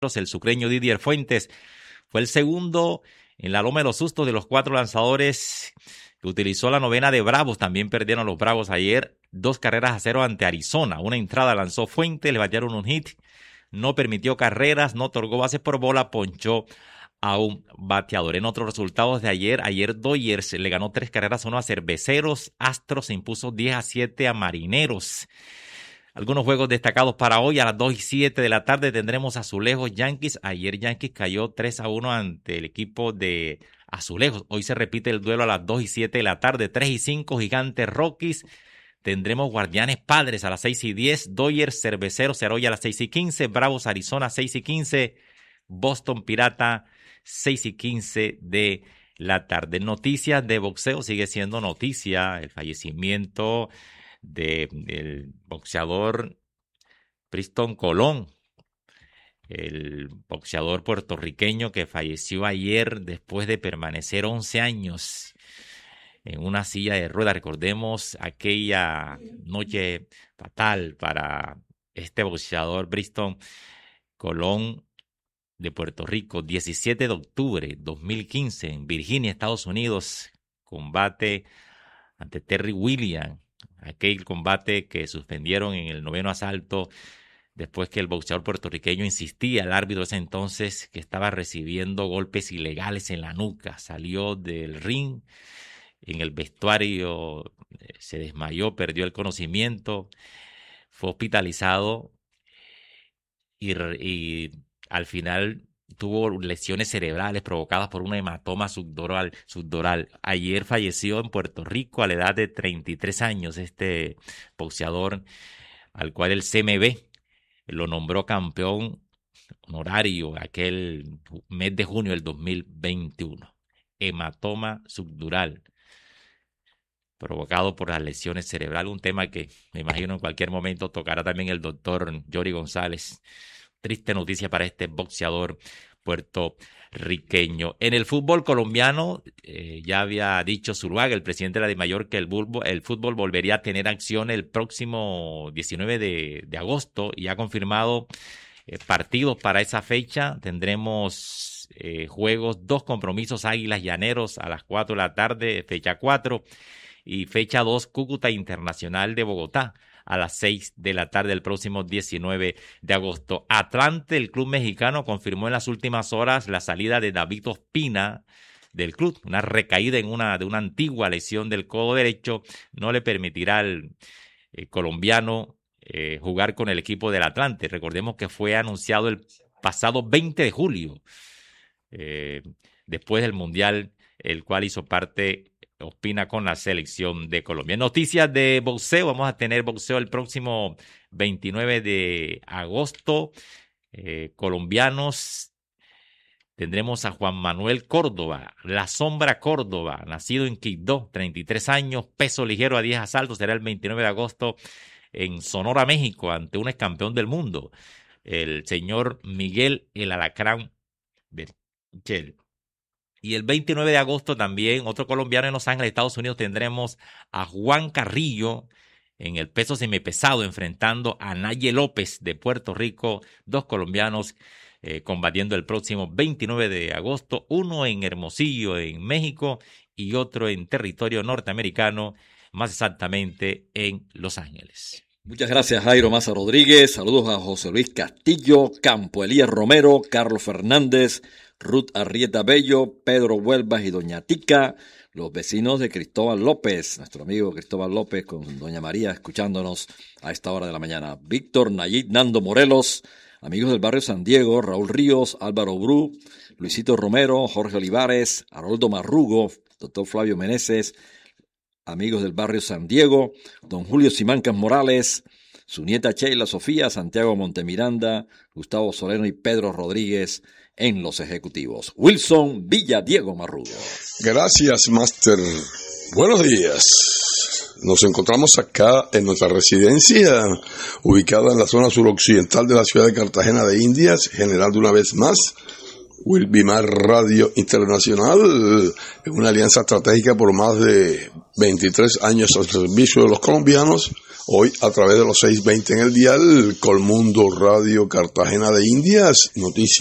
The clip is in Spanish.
el sucreño Didier Fuentes fue el segundo en la loma de los sustos de los 4 lanzadores que utilizó la novena de Bravos. También perdieron los Bravos ayer 2-0 ante Arizona. Una entrada lanzó Fuentes, le batearon un hit, no permitió carreras, no otorgó bases por bola, ponchó a un bateador. En otros resultados de ayer Dodgers le ganó 3-1 a Cerveceros, Astros se impuso 10-7 a Marineros. Algunos juegos destacados para hoy: a las 2:07 de la tarde tendremos Azulejos Yankees. Ayer Yankees cayó 3-1 ante el equipo de Azulejos. Hoy se repite el duelo a las 2:07 de la tarde. 3:05 Gigantes Rockies. Tendremos Guardianes Padres a las 6:10. Dodgers Cerveceros será hoy a las 6:15. Bravos Arizona 6:15. Boston Pirata 6:15 de la tarde. Noticias de boxeo, sigue siendo noticia el fallecimiento del boxeador Priston Colón, el boxeador puertorriqueño que falleció ayer después de permanecer 11 años en una silla de ruedas. Recordemos aquella noche fatal para este boxeador Priston Colón de Puerto Rico. 17 de octubre de 2015 en Virginia, Estados Unidos, combate ante Terry Williams. Aquel combate que suspendieron en el 9º asalto después que el boxeador puertorriqueño insistía al árbitro ese entonces que estaba recibiendo golpes ilegales en la nuca. Salió del ring, en el vestuario se desmayó, perdió el conocimiento, fue hospitalizado y al final tuvo lesiones cerebrales provocadas por un hematoma subdural. Ayer falleció en Puerto Rico a la edad de 33 años este boxeador, al cual el CMB lo nombró campeón honorario aquel mes de junio del 2021. Hematoma subdural provocado por las lesiones cerebrales, un tema que me imagino en cualquier momento tocará también el doctor Jory González. Triste noticia para este boxeador puertorriqueño. En el fútbol colombiano, ya había dicho Zuluaga, el presidente de la DIMAYOR, que el fútbol volvería a tener acción el próximo 19 de agosto y ha confirmado partidos para esa fecha. Tendremos juegos, 2 compromisos: Águilas Llaneros a las 4 de la tarde, fecha 4, y fecha 2, Cúcuta Internacional de Bogotá a las 6 de la tarde el próximo 19 de agosto. Atlante, el club mexicano, confirmó en las últimas horas la salida de David Ospina del club. Una recaída de una antigua lesión del codo derecho no le permitirá al colombiano jugar con el equipo del Atlante. Recordemos que fue anunciado el pasado 20 de julio, después del Mundial, el cual hizo parte Ospina con la selección de Colombia. Noticias de boxeo: vamos a tener boxeo el próximo 29 de agosto. Colombianos, tendremos a Juan Manuel Córdoba, La Sombra Córdoba, nacido en Quibdó, 33 años, peso ligero a 10 asaltos, será el 29 de agosto en Sonora, México, ante un ex campeón del mundo, el señor Miguel El Alacrán Berchel. Y el 29 de agosto también, otro colombiano en Los Ángeles, Estados Unidos, tendremos a Juan Carrillo en el peso semipesado, enfrentando a Naye López de Puerto Rico, 2 colombianos combatiendo el próximo 29 de agosto, uno en Hermosillo, en México, y otro en territorio norteamericano, más exactamente en Los Ángeles. Muchas gracias, Jairo Maza Rodríguez. Saludos a José Luis Castillo, Campo Elías Romero, Carlos Fernández, Ruth Arrieta Bello, Pedro Huelvas y Doña Tica, los vecinos de Cristóbal López, nuestro amigo Cristóbal López con Doña María escuchándonos a esta hora de la mañana. Víctor Nayib Nando Morelos, amigos del barrio San Diego, Raúl Ríos, Álvaro Bru, Luisito Romero, Jorge Olivares, Haroldo Marrugo, doctor Flavio Meneses, amigos del barrio San Diego, don Julio Simancas Morales, su nieta Sheila Sofía, Santiago Montemiranda, Gustavo Soleno y Pedro Rodríguez en los ejecutivos. Wilson Villadiego Marrugo. Gracias, Master. Buenos días. Nos encontramos acá en nuestra residencia, ubicada en la zona suroccidental de la ciudad de Cartagena de Indias, generando una vez más Wilbimar Radio Internacional, una alianza estratégica por más de 23 años al servicio de los colombianos Hoy a través de los 620 en el dial, Colmundo Radio Cartagena de Indias, noticias.